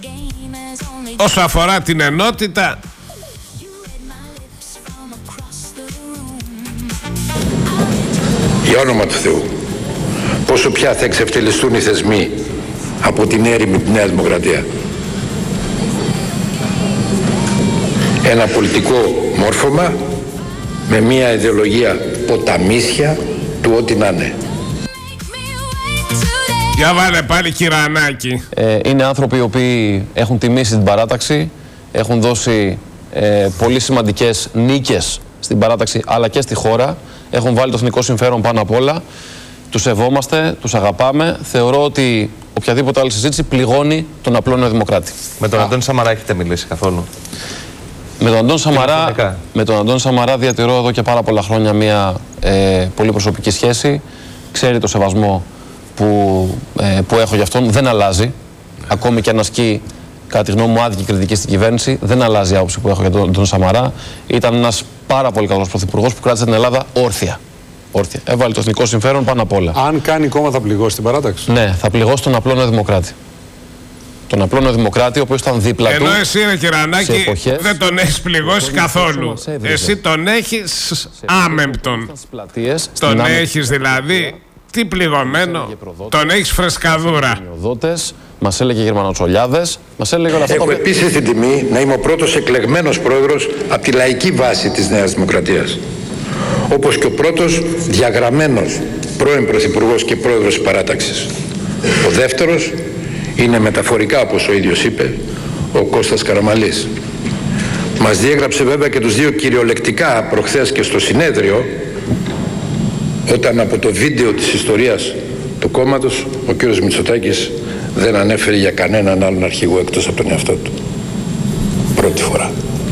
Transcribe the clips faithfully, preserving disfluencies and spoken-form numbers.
Όσο αφορά την ενότητα, για όνομα του Θεού, πόσο πια θα εξευτελιστούν οι θεσμοί από την έρημη τη Νέα Δημοκρατία? Ένα πολιτικό μόρφωμα με μια ιδεολογία ποταμίσια του ό,τι να είναι. για βάλε πάλι Κυρανάκη. Ε, είναι άνθρωποι οι οποίοι έχουν τιμήσει την παράταξη, έχουν δώσει ε, πολύ σημαντικές νίκες στην παράταξη αλλά και στη χώρα, έχουν βάλει το εθνικό συμφέρον πάνω απ' όλα. Τους σεβόμαστε, τους αγαπάμε. Θεωρώ ότι οποιαδήποτε άλλη συζήτηση πληγώνει τον απλό νεοδημοκράτη. Με τον Αντώνη Σαμαρά έχετε μιλήσει καθόλου? Με τον Αντώνη Σαμαρά, με τον Αντώνη Σαμαρά διατηρώ εδώ και πάρα πολλά χρόνια μια ε, πολύ προσωπική σχέση. Ξέρει το σεβασμό που, ε, που έχω για αυτόν. Δεν αλλάζει. Ακόμη και αν ασκεί, κατά τη γνώμη μου, άδικη κριτική στην κυβέρνηση, δεν αλλάζει η άποψη που έχω για τον Αντώνη Σαμαρά. Ήταν ένας πάρα πολύ καλός πρωθυπουργός που κράτησε την Ελλάδα όρθια. όρθια. Έβαλε το εθνικό συμφέρον πάνω απ' όλα. Αν κάνει κόμμα, θα πληγώσει την παράταξη? Ναι, θα πληγώσει τον απλό νεοδημοκράτη. Τον απλό νεοδημοκράτη, ο οποίος ήταν δίπλα του. Ενώ εσύ, ρε Κυρανάκη, εποχές, δεν τον έχεις πληγώσει καθόλου. Εσύ τον έχεις άμεμπτον. Τον έχεις δηλαδή, τι πληγωμένο, τον έχεις φρεσκαδούρα. Μας έλεγε Γερμανοτσολιάδες, μας έλεγε όλα αυτά. Έχω επίσης την τιμή να είμαι ο πρώτος εκλεγμένος πρόεδρος από τη λαϊκή βάση της Νέας Δημοκρατίας. Όπως και ο πρώτος διαγραμμένος πρώην πρωθυπουργός και πρόεδρος της παράταξης. Ο δεύτερος είναι μεταφορικά, όπως ο ίδιος είπε, ο Κώστας Καραμαλής. Μας διέγραψε βέβαια και τους δύο κυριολεκτικά προχθές και στο συνέδριο, όταν από το βίντεο της ιστορίας του κόμματος ο κύριος Μητσοτάκης δεν ανέφερε για κανέναν άλλον αρχηγό εκτός από τον εαυτό του. Πρώτη φορά.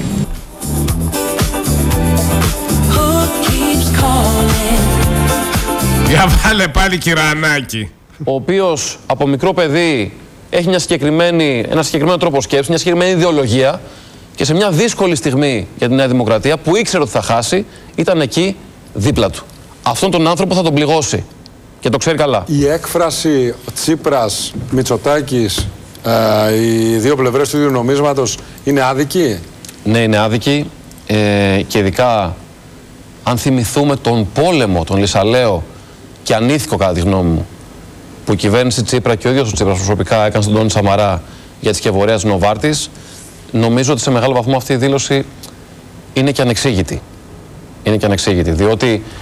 Για βάλε πάλι Κυρανάκη. Ο οποίος από μικρό παιδί έχει μια συγκεκριμένη, ένα συγκεκριμένο τρόπο σκέψης, μια συγκεκριμένη ιδεολογία και σε μια δύσκολη στιγμή για τη Νέα Δημοκρατία που ήξερε ότι θα χάσει, ήταν εκεί δίπλα του. Αυτόν τον άνθρωπο θα τον πληγώσει και το ξέρει καλά. Η έκφραση Τσίπρας, Μητσοτάκης, ε, οι δύο πλευρές του ίδιου νομίσματος είναι άδικη? Ναι, είναι άδικη ε, και ειδικά αν θυμηθούμε τον πόλεμο, τον Λυσαλαίο και ανήθικο κατά τη γνώμη μου, που η κυβέρνηση Τσίπρα και ο ίδιος ο Τσίπρας προσωπικά έκανε στον Τόνι Σαμαρά για τη σκευωρία της Νοβάρτης, νομίζω ότι σε μεγάλο βαθμό αυτή η δήλωση είναι και ανεξήγητη. Είναι και ανεξήγητη, διότι